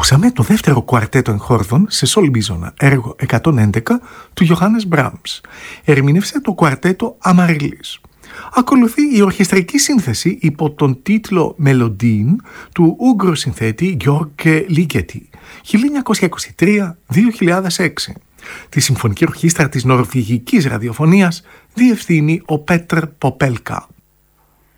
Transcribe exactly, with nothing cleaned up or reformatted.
Ακούσαμε το δεύτερο κουαρτέτο εγχόρδων σε σολ μπίζωνα, έργο εκατόν έντεκα του Γιωχάννες Μπράμς. Ερμήνευσε το κουαρτέτο Αμαριλής. Ακολουθεί η ορχιστρική σύνθεση υπό τον τίτλο «Μελοντίν» του Ούγγρου συνθέτη Γιώργ Λίγκετι, χίλια εννιακόσια είκοσι τρία με δύο χιλιάδες έξι. Τη Συμφωνική Ορχήστρα της Νορβηγικής Ραδιοφωνίας διευθύνει ο Πέτρ Ποπέλκα.